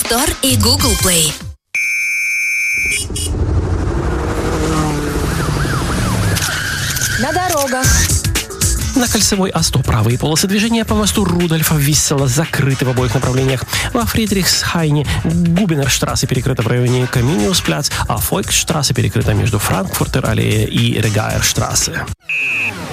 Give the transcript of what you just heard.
Store и Google Play. На дорогах. На кольцевой А100 правые полосы движения по мосту Рудольфа Виссела закрыты в обоих направлениях. Во Фридрихсхайне Губинерштрассе перекрыта в районе Каминиус-Пляц, а Фольксштрассе перекрыта между Франкфуртер-аллея и Регаерштрассе.